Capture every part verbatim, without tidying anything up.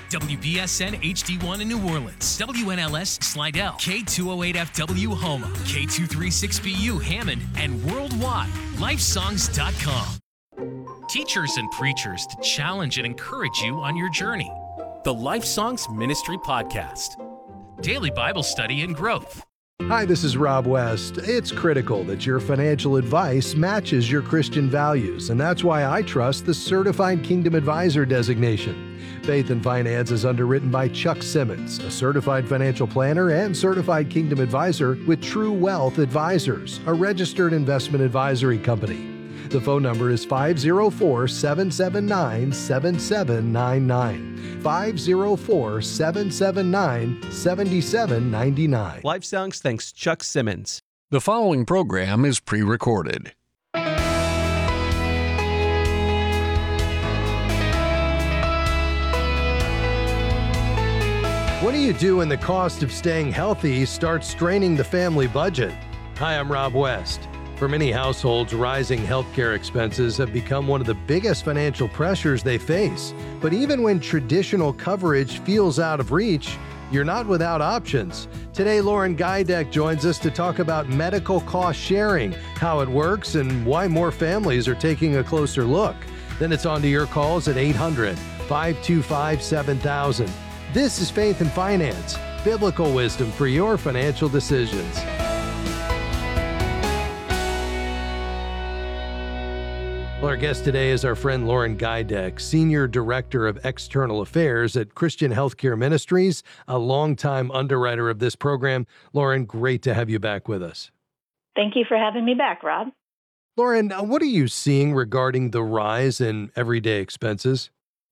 W B S N H D one in New Orleans, W N L S Slidell, K two oh eight F W Houma, K two thirty-six B U Hammond, and worldwide, lifesongs dot com. Teachers and preachers to challenge and encourage you on your journey. The Life Songs Ministry Podcast. Daily Bible study and growth. Hi, this is Rob West. It's critical that your financial advice matches your Christian values, and that's why I trust the Certified Kingdom Advisor designation. Faith and Finance is underwritten by Chuck Simmons, a certified financial planner and certified Kingdom Advisor with True Wealth Advisors, a registered investment advisory company. The phone number is five oh four, seven seven nine, seven seven nine nine. five oh four, seven seven nine, seven seven nine nine. Life Songs thanks Chuck Simmons. The following program is pre-recorded. What do you do when the cost of staying healthy starts straining the family budget? Hi, I'm Rob West. For many households, rising healthcare expenses have become one of the biggest financial pressures they face. But even when traditional coverage feels out of reach, you're not without options. Today, Lauren Geideck joins us to talk about medical cost sharing, how it works, and why more families are taking a closer look. Then it's on to your calls at eight hundred, five two five, seven thousand. This is Faith and Finance, biblical wisdom for your financial decisions. Well, our guest today is our friend Lauren Geideck, Senior Director of External Affairs at Christian Healthcare Ministries, a longtime underwriter of this program. Lauren, great to have you back with us. Thank you for having me back, Rob. Lauren, what are you seeing regarding the rise in everyday expenses?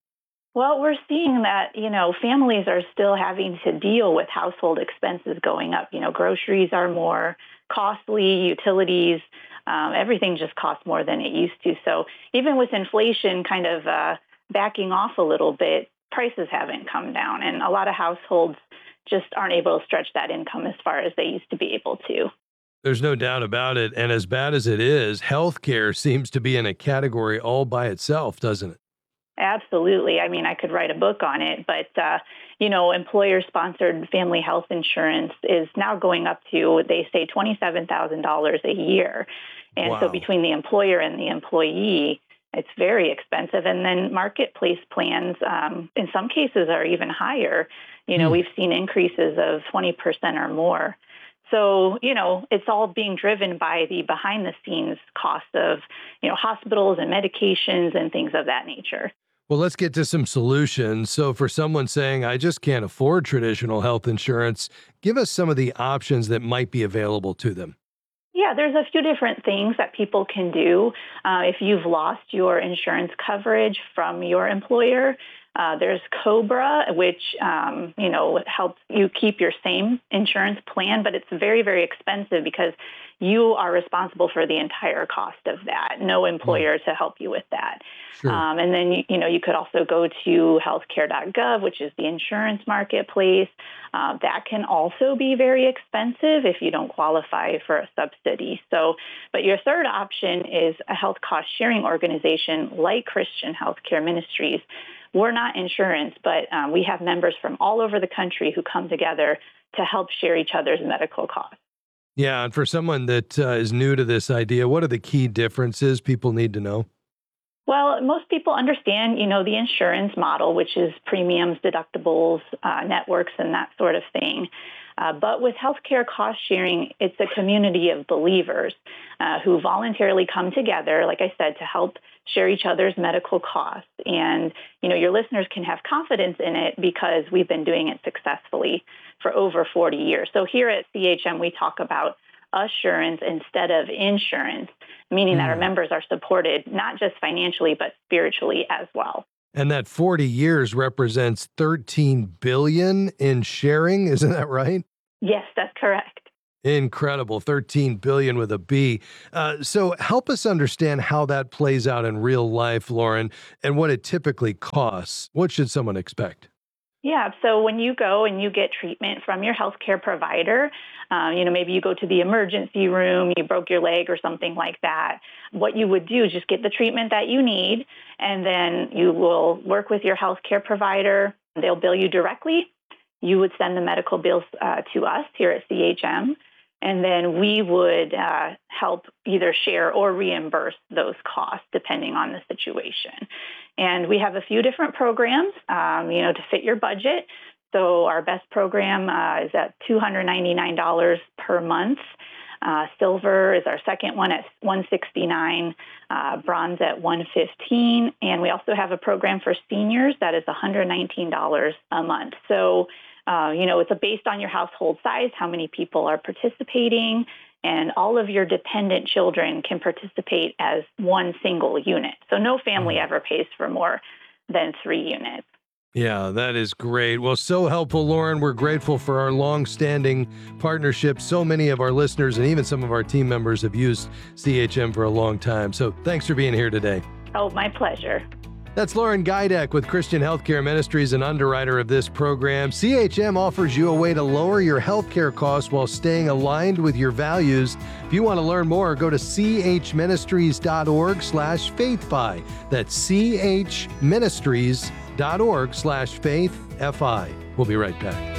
Well, we're seeing that, you know, families are still having to deal with household expenses going up. You know, groceries are more costly, utilities, um, everything just costs more than it used to. So even with inflation kind of uh, backing off a little bit, prices haven't come down. And a lot of households just aren't able to stretch that income as far as they used to be able to. There's no doubt about it. And as bad as it is, healthcare seems to be in a category all by itself, doesn't it? Absolutely. I mean, I could write a book on it, but, uh, you know, employer-sponsored family health insurance is now going up to, they say, twenty-seven thousand dollars a year. And Wow. so between the employer and the employee, it's very expensive. And then marketplace plans, um, in some cases, are even higher. You know, Hmm. we've seen increases of twenty percent or more. So, you know, it's all being driven by the behind-the-scenes cost of, you know, hospitals and medications and things of that nature. Well, let's get to some solutions. So for someone saying, I just can't afford traditional health insurance, give us some of the options that might be available to them. Yeah, there's a few different things that people can do. Uh, if you've lost your insurance coverage from your employer, uh, there's COBRA, which, um, you know, helps you keep your same insurance plan, but it's very, very expensive because you are responsible for the entire cost of that. No employer to help you with that. Sure. Um, and then, you, you know, you could also go to healthcare dot gov, which is the insurance marketplace. Uh, that can also be very expensive if you don't qualify for a subsidy. So, but your third option is a health cost sharing organization like Christian Healthcare Ministries. We're not insurance, but um, we have members from all over the country who come together to help share each other's medical costs. Yeah, and for someone that uh, is new to this idea, what are the key differences people need to know? Well, most people understand, you know, the insurance model, which is premiums, deductibles, uh, networks, and that sort of thing. Uh, but with healthcare cost sharing, it's a community of believers uh, who voluntarily come together, like I said, to help share each other's medical costs. And, you know, your listeners can have confidence in it because we've been doing it successfully for over forty years. So here at C H M, we talk about assurance instead of insurance, meaning mm. that our members are supported not just financially, but spiritually as well. And that forty years represents thirteen billion dollars in sharing, isn't that right? Yes, that's correct. Incredible, thirteen billion dollars with a B. Uh, so help us understand how that plays out in real life, Lauren, and what it typically costs. What should someone expect? Yeah, so when you go and you get treatment from your healthcare provider, uh, you know, maybe you go to the emergency room, you broke your leg or something like that, what you would do is just get the treatment that you need, and then you will work with your healthcare provider They'll bill you directly. You would send the medical bills uh, to us here at C H M, and then we would uh, help either share or reimburse those costs depending on the situation. And we have a few different programs, um, you know, to fit your budget. So our best program uh, is at two hundred ninety-nine dollars per month. Uh, silver is our second one at one hundred sixty-nine dollars, uh, bronze at one hundred fifteen dollars, and we also have a program for seniors that is one hundred nineteen dollars a month. So, uh, you know, it's a based on your household size, how many people are participating, and all of your dependent children can participate as one single unit. So no family ever pays for more than three units. Yeah, that is great. Well, so helpful, Lauren. We're grateful for our long-standing partnership. So many of our listeners and even some of our team members have used C H M for a long time. So thanks for being here today. Oh, my pleasure. That's Lauren Geideck with Christian Healthcare Ministries, an underwriter of this program. C H M offers you a way to lower your healthcare costs while staying aligned with your values. If you want to learn more, go to chministries.org slash faithfi. That's chministries.org slash faith fi. We'll be right back.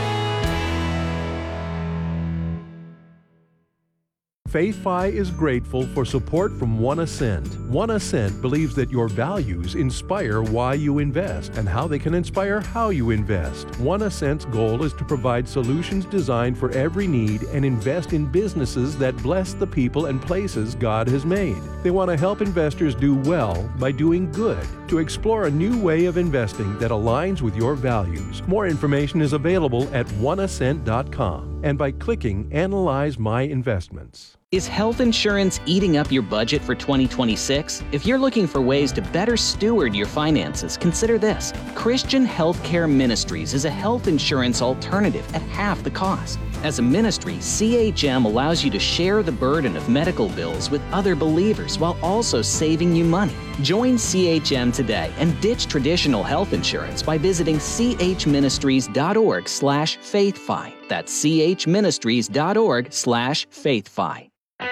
FaithFi is grateful for support from One Ascent. One Ascent believes that your values inspire why you invest and how they can inspire how you invest. One Ascent's goal is to provide solutions designed for every need and invest in businesses that bless the people and places God has made. They want to help investors do well by doing good, to explore a new way of investing that aligns with your values. More information is available at one ascent dot com and by clicking Analyze My Investments. Is health insurance eating up your budget for twenty twenty-six? If you're looking for ways to better steward your finances, consider this. Christian Healthcare Ministries is a health insurance alternative at half the cost. As a ministry, C H M allows you to share the burden of medical bills with other believers while also saving you money. Join C H M today and ditch traditional health insurance by visiting chministries.org slash faithfi. That's chministries.org slash faithfi.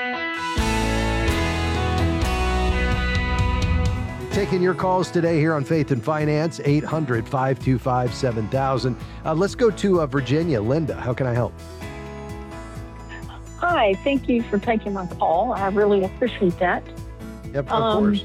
Taking your calls today here on Faith and Finance, eight hundred, five two five, seven thousand. Uh, let's go to uh, Virginia. Linda, how can I help? Hi, thank you for taking my call. I really appreciate that. Yep, of um, course.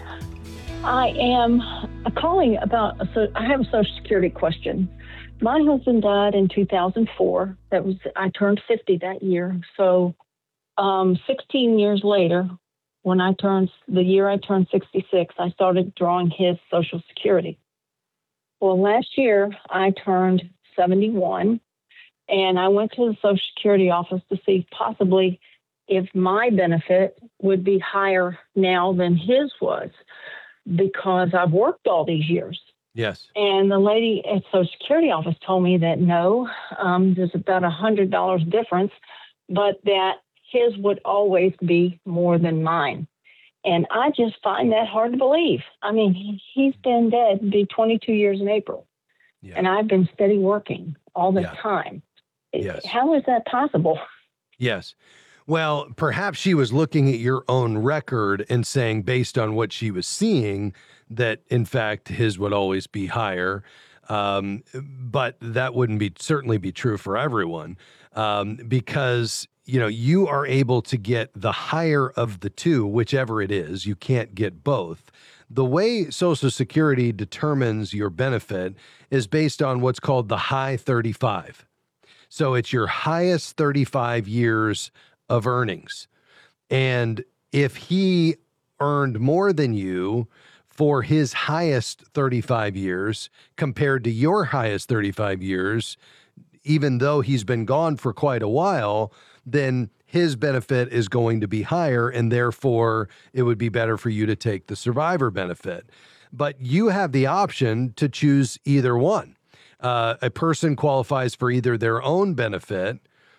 I am calling about, a, so I have a Social Security question. My husband died in two thousand four. That was, I turned fifty that year. So um, sixteen years later, when I turned, the year I turned sixty-six, I started drawing his Social Security. Well, last year I turned seventy-one, and I went to the Social Security office to see possibly if my benefit would be higher now than his was, because I've worked all these years. Yes. And the lady at Social Security office told me that no, um, there's about one hundred dollars difference, but that his would always be more than mine. And I just find that hard to believe. I mean, he, he's been dead, it'll be twenty-two years in April. Yeah. And I've been steady working all the yeah. time. Yes. How is that possible? Yes. Well, perhaps she was looking at your own record and saying, based on what she was seeing, that in fact his would always be higher. Um, but that wouldn't be certainly be true for everyone, um, because you know, you are able to get the higher of the two, whichever it is. You can't get both. The way Social Security determines your benefit is based on what's called the high thirty-five. So it's your highest thirty-five years of earnings. And if he earned more than you for his highest thirty-five years compared to your highest thirty-five years, even though he's been gone for quite a while, then his benefit is going to be higher, and therefore it would be better for you to take the survivor benefit. But you have the option to choose either one. Uh, a person qualifies for either their own benefit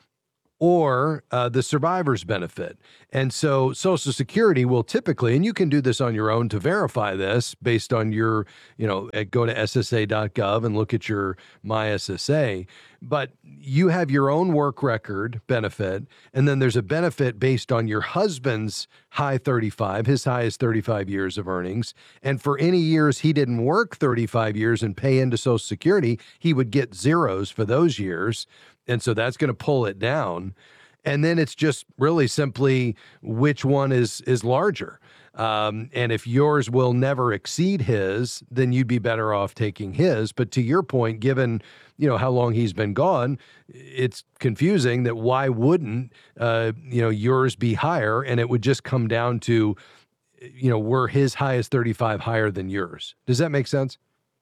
or uh, the survivor's benefit. And so Social Security will typically, and you can do this on your own to verify this based on your, you know, go to S S A dot gov and look at your My S S A. but you have your own work record benefit, and then there's a benefit based on your husband's high thirty-five. His high is thirty-five years of earnings. And for any years he didn't work thirty-five years and pay into Social Security, he would get zeros for those years. And so that's going to pull it down. And then it's just really simply which one is is larger. Um, and if yours will never exceed his, then you'd be better off taking his. But to your point, given, you know, how long he's been gone, it's confusing that why wouldn't, uh, you know, yours be higher? And it would just come down to, you know, were his highest thirty-five higher than yours? Does that make sense?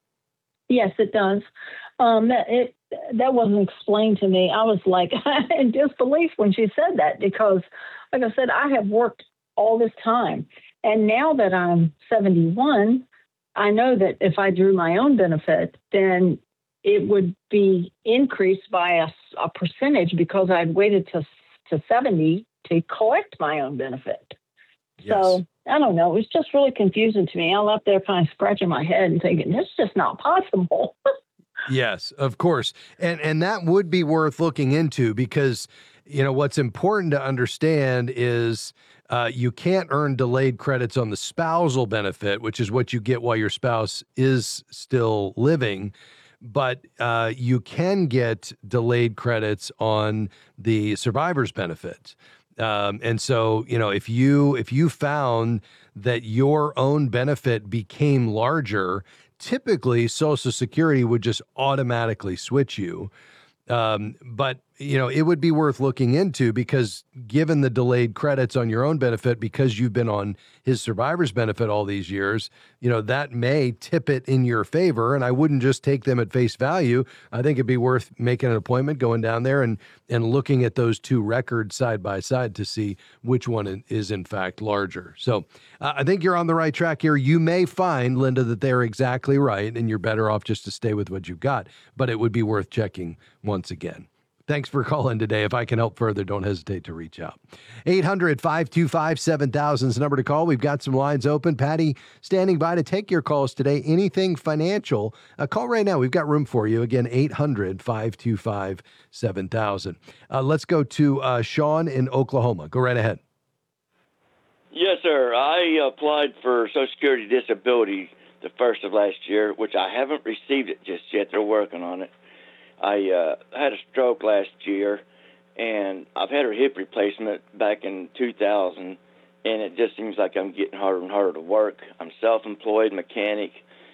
Yes, it does. Um, that it that wasn't explained to me. I was like in disbelief when she said that because, like I said, I have worked all this time. And now that I'm seventy-one, I know that if I drew my own benefit, then it would be increased by a, a percentage because I'd waited to, to seventy to collect my own benefit. Yes. So I don't know. It was just really confusing to me. I left there kind of scratching my head and thinking, this is just not possible. Yes, of course. And and that would be worth looking into because, you know, what's important to understand is uh, you can't earn delayed credits on the spousal benefit, which is what you get while your spouse is still living. But uh, you can get delayed credits on the survivor's benefit. Um, and so, you know, if you if you found that your own benefit became larger, typically Social Security would just automatically switch you. Um, but, you know, it would be worth looking into because given the delayed credits on your own benefit, because you've been on his survivor's benefit all these years, you know, that may tip it in your favor. And I wouldn't just take them at face value. I think it'd be worth making an appointment, going down there and, and looking at those two records side by side to see which one is in fact larger. So uh, I think you're on the right track here. You may find, Linda, that they're exactly right and you're better off just to stay with what you've got, but it would be worth checking once again. Thanks for calling today. If I can help further, don't hesitate to reach out. eight hundred, five two five, seven thousand is the number to call. We've got some lines open. Patty standing by to take your calls today. Anything financial, uh, call right now. We've got room for you. Again, eight hundred, five two five, seven thousand. Uh, let's go to uh, Sean in Oklahoma. Go right ahead. Yes, sir. I applied for Social Security Disability the first of last year, which I haven't received it just yet. They're working on it. I uh, had a stroke last year, and I've had a hip replacement back in two thousand, and it just seems like I'm getting harder and harder to work. I'm self-employed mechanic,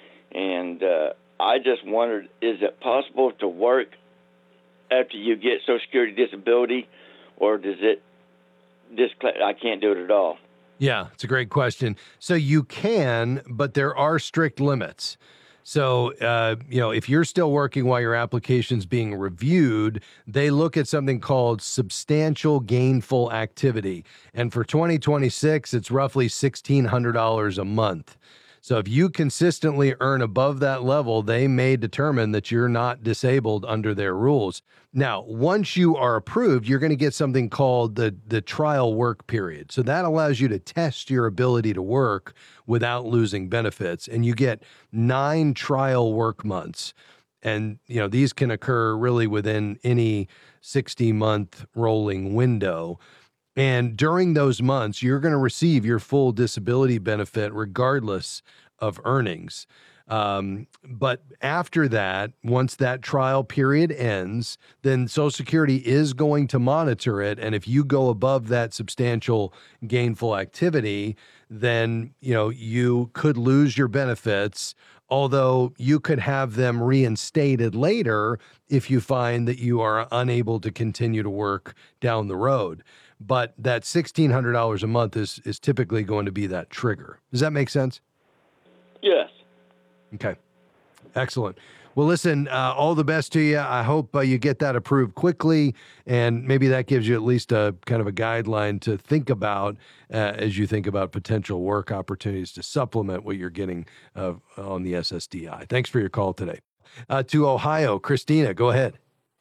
and uh, I just wondered, is it possible to work after you get Social Security Disability, or does it just, I can't do it at all? Yeah, it's a great question. So you can, but there are strict limits. So, uh, you know, if you're still working while your application's being reviewed, they look at something called substantial gainful activity. And for twenty twenty-six, it's roughly sixteen hundred dollars a month. So if you consistently earn above that level, they may determine that you're not disabled under their rules. Now, once you are approved, you're going to get something called the, the trial work period. So that allows you to test your ability to work without losing benefits. And you get nine trial work months. And, you know, these can occur really within any sixty month rolling window. And during those months, you're going to receive your full disability benefit regardless of earnings. Um, but after that, once that trial period ends, then Social Security is going to monitor it. And if you go above that substantial gainful activity, then, you know, you could lose your benefits, although you could have them reinstated later if you find that you are unable to continue to work down the road. But that sixteen hundred dollars a month is is typically going to be that trigger. Does that make sense? Yes. Okay. Excellent. Well, listen, uh, all the best to you. I hope uh, you get that approved quickly, and maybe that gives you at least a kind of a guideline to think about uh, as you think about potential work opportunities to supplement what you're getting uh, on the S S D I. Thanks for your call today. Uh, to Ohio, Christina, go ahead.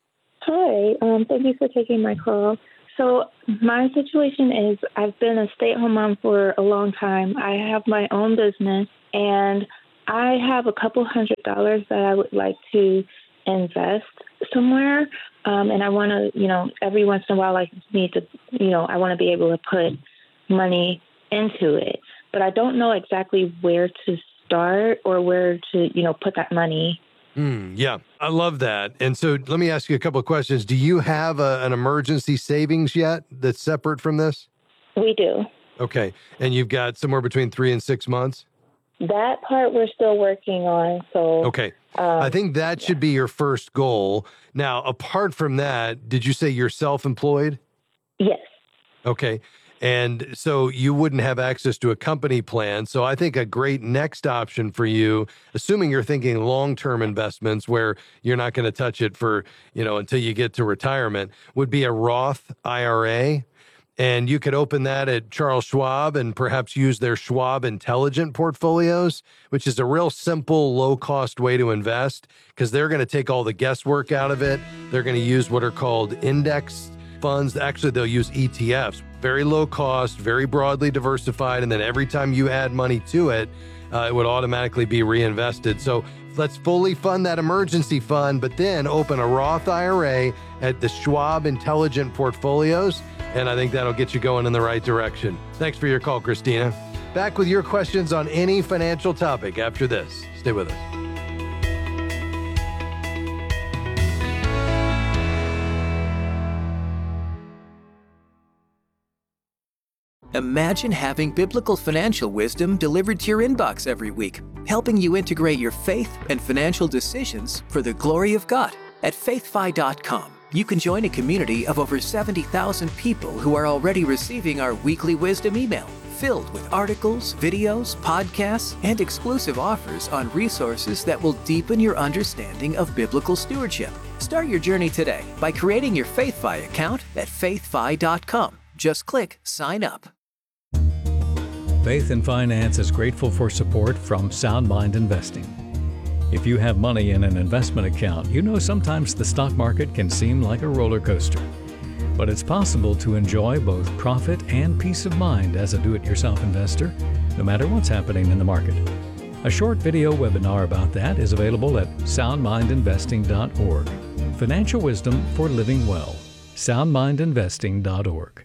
Hi. Um, thank you for taking my call. So my situation is I've been a stay-at-home mom for a long time. I have my own business, and I have a couple hundred dollars that I would like to invest. somewhere. Um, and I want to, you know, every once in a while, I need to, you know, I want to be able to put money into it. But I don't know exactly where to start or where to, you know, put that money. Mm, yeah, I love that. And so let me ask you a couple of questions. Do you have a, an emergency savings yet that's separate from this? We do. Okay. And you've got somewhere between three and six months? That part we're still working on. So okay. Um, I think that should be your first goal. Now, apart from that, did you say you're self-employed? Yes. Okay. And so you wouldn't have access to a company plan. So I think a great next option for you, assuming you're thinking long-term investments where you're not going to touch it for, you know, until you get to retirement, would be a Roth I R A. And you could open that at Charles Schwab and perhaps use their Schwab Intelligent Portfolios, which is a real simple, low-cost way to invest because they're going to take all the guesswork out of it. They're going to use what are called index funds. Actually, they'll use E T Fs. Very low cost, very broadly diversified, and then every time you add money to it, uh, it would automatically be reinvested. So let's fully fund that emergency fund, but then open a Roth I R A at the Schwab Intelligent Portfolios, and I think that'll get you going in the right direction. Thanks for your call, Christina. Back with your questions on any financial topic after this. Stay with us. Imagine having biblical financial wisdom delivered to your inbox every week, helping you integrate your faith and financial decisions for the glory of God. At faith fi dot com, you can join a community of over seventy thousand people who are already receiving our weekly wisdom email, filled with articles, videos, podcasts, and exclusive offers on resources that will deepen your understanding of biblical stewardship. Start your journey today by creating your FaithFi account at faith fi dot com. Just click Sign Up. Faith and Finance is grateful for support from Sound Mind Investing. If you have money in an investment account, you know sometimes the stock market can seem like a roller coaster. But it's possible to enjoy both profit and peace of mind as a do-it-yourself investor, no matter what's happening in the market. A short video webinar about that is available at sound mind investing dot org. Financial wisdom for living well. sound mind investing dot org.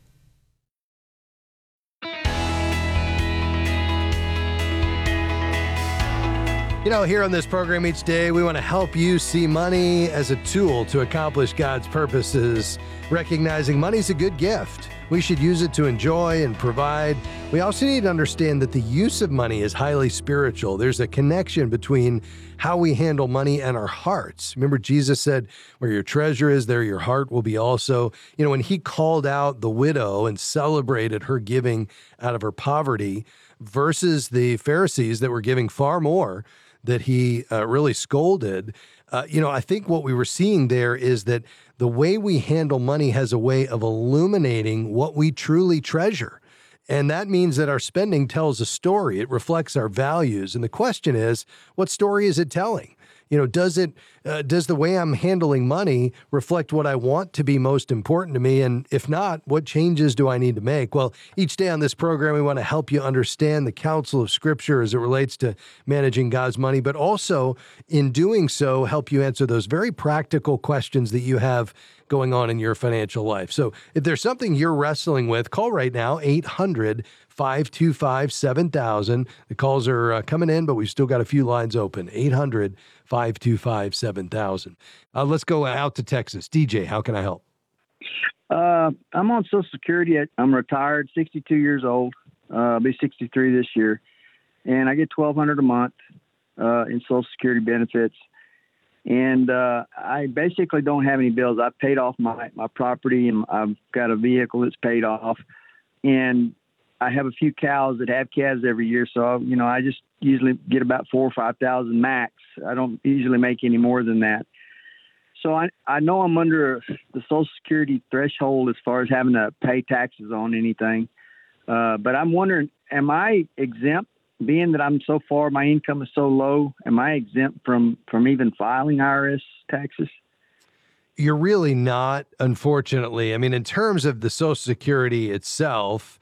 You know, here on this program each day, we want to help you see money as a tool to accomplish God's purposes, recognizing money's a good gift. We should use it to enjoy and provide. We also need to understand that the use of money is highly spiritual. There's a connection between how we handle money and our hearts. Remember, Jesus said, where your treasure is, there your heart will be also. You know, when he called out the widow and celebrated her giving out of her poverty versus the Pharisees that were giving far more, that he uh, really scolded, uh, you know, I think what we were seeing there is that the way we handle money has a way of illuminating what we truly treasure. And that means that our spending tells a story. It reflects our values. And the question is, what story is it telling? You know, does it, uh, does the way I'm handling money reflect what I want to be most important to me? And if not, what changes do I need to make? Well, each day on this program, we want to help you understand the counsel of Scripture as it relates to managing God's money, but also in doing so, help you answer those very practical questions that you have going on in your financial life. So if there's something you're wrestling with, call right now, eight hundred, five two five, seven thousand. The calls are uh, coming in, but we've still got a few lines open, eight hundred, five two five, seven thousand. Uh, let's go out to Texas. D J, how can I help? Uh, I'm on Social Security. I'm retired, sixty-two years old. Uh, I'll be sixty-three this year. And I get twelve hundred dollars a month uh, in Social Security benefits. And uh, I basically don't have any bills. I've paid off my, my property, and I've got a vehicle that's paid off. And I have a few cows that have calves every year. So, you know, I just usually get about four or five thousand max. I don't usually make any more than that. So I, I know I'm under the Social Security threshold as far as having to pay taxes on anything. Uh, but I'm wondering, am I exempt? Being that I'm so far, my income is so low, am I exempt from, from even filing I R S taxes? You're really not, unfortunately. I mean, in terms of the Social Security itself,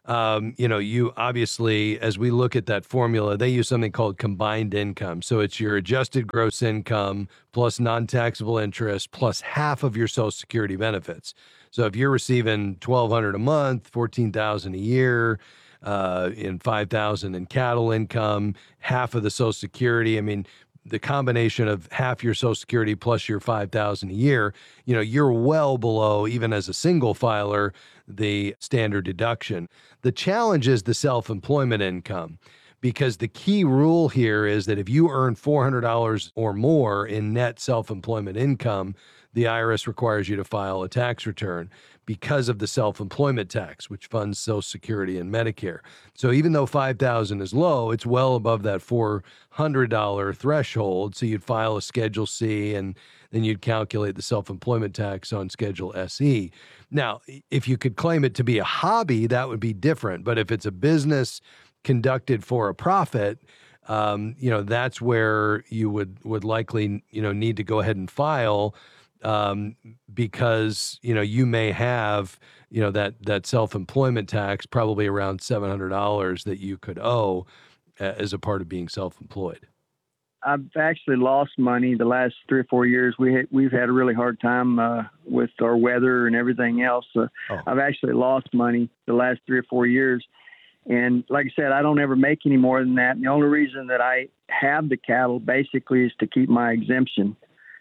Um, you know, you obviously, as we look at that formula, they use something called combined income. So it's your adjusted gross income plus non-taxable interest plus half of your Social Security benefits. So if you're receiving twelve hundred dollars a month, fourteen thousand dollars a year, uh, in five thousand dollars in cattle income, half of the Social Security, I mean, the combination of half your Social Security plus your five thousand dollars a year, you know, you're well below, even as a single filer, the standard deduction. The challenge is the self-employment income, because the key rule here is that if you earn four hundred dollars or more in net self-employment income, the I R S requires you to file a tax return because of the self-employment tax, which funds Social Security and Medicare. So even though five thousand dollars is low, it's well above that four hundred dollars threshold. So you'd file a Schedule C, and then you'd calculate the self-employment tax on Schedule S E. Now, if you could claim it to be a hobby, that would be different. But if it's a business conducted for a profit, um, you know, that's where you would, would likely, you know, need to go ahead and file, um, because, you know, you may have, you know, that, that self-employment tax, probably around seven hundred dollars that you could owe uh, as a part of being self-employed. I've actually lost money the last three or four years. We ha- we've had a really hard time uh, with our weather and everything else. Uh, oh. I've actually lost money the last three or four years. And like I said, I don't ever make any more than that. And the only reason that I have the cattle basically is to keep my exemption,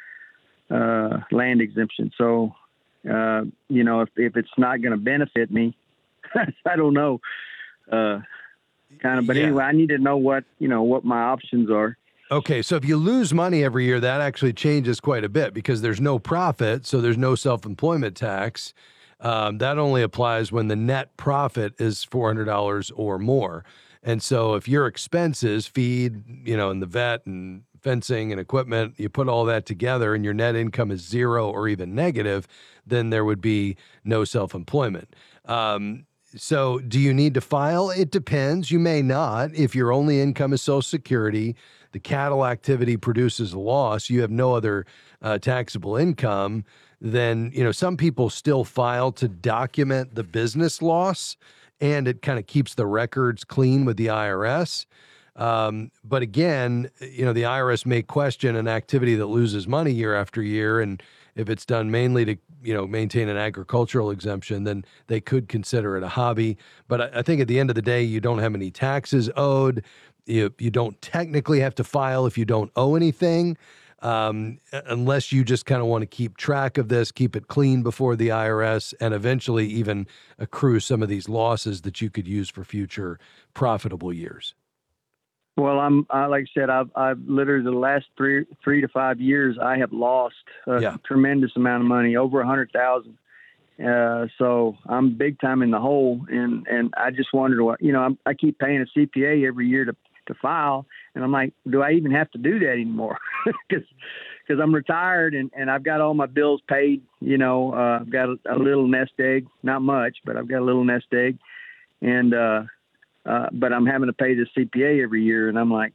uh, land exemption. So, uh, you know, if, if it's not going to benefit me, I don't know, uh, kind of, but yeah. Anyway, I need to know what, you know, what my options are. Okay, so if you lose money every year, that actually changes quite a bit because there's no profit, so there's no self-employment tax. Um, that only applies when the net profit is four hundred dollars or more. And so if your expenses, feed, you know, and the vet and fencing and equipment, you put all that together and your net income is zero or even negative, then there would be no self-employment. Um, so do you need to file? It depends. You may not. If your only income is Social Security, the cattle activity produces a loss, you have no other uh, taxable income, then, you know, some people still file to document the business loss, and it kind of keeps the records clean with the I R S. Um, but again, you know, the I R S may question an activity that loses money year after year, and if it's done mainly to, you know, maintain an agricultural exemption, then they could consider it a hobby. But I, I think at the end of the day, you don't have any taxes owed. You, you don't technically have to file if you don't owe anything, um, unless you just kind of want to keep track of this, keep it clean before the I R S, and eventually even accrue some of these losses that you could use for future profitable years. Well, I'm I, like I said, I've I've literally the last three three to five years I have lost a yeah. tremendous amount of money, over a hundred thousand. Uh, so I'm big time in the hole, and and I just wondered what you know I'm, I keep paying a C P A every year to to file, and I'm like, do I even have to do that anymore? Because because I'm retired and, and I've got all my bills paid. You know, uh, I've got a, a little nest egg, not much, but I've got a little nest egg, and uh, uh, but I'm having to pay the C P A every year, and I'm like,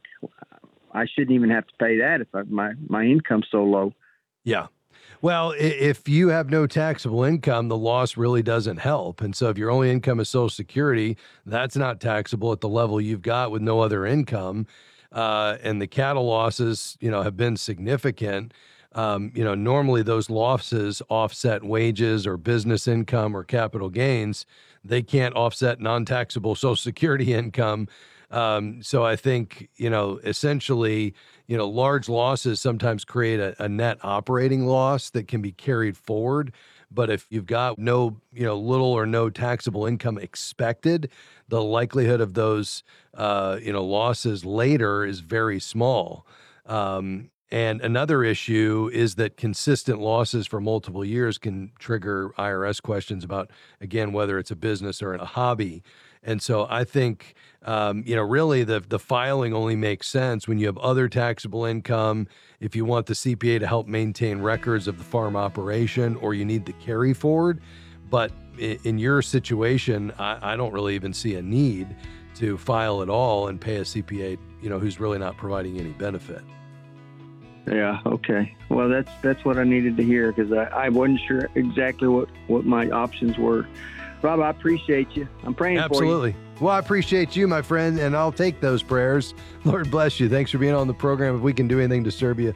I shouldn't even have to pay that if I, my my income's so low. Yeah. Well, if you have no taxable income, the loss really doesn't help. And so if your only income is Social Security, that's not taxable at the level you've got with no other income. Uh, and the cattle losses, you know, have been significant. Um, you know, normally those losses offset wages or business income or capital gains. They can't offset non-taxable Social Security income. Um, so I think, you know, essentially, you know, large losses sometimes create a, a net operating loss that can be carried forward. But if you've got no, you know, little or no taxable income expected, the likelihood of those, uh, you know, losses later is very small. Um, and another issue is that consistent losses for multiple years can trigger I R S questions about, again, whether it's a business or a hobby. And so I think, um, you know, really the the filing only makes sense when you have other taxable income, if you want the C P A to help maintain records of the farm operation, or you need the carry forward. But in, in your situation, I, I don't really even see a need to file at all and pay a C P A, you know, who's really not providing any benefit. Yeah. Okay. Well, that's that's what I needed to hear, because I, I wasn't sure exactly what, what my options were. Rob, I appreciate you. I'm praying Absolutely. for you. Well, I appreciate you, my friend, and I'll take those prayers. Lord bless you. Thanks for being on the program. If we can do anything to serve you,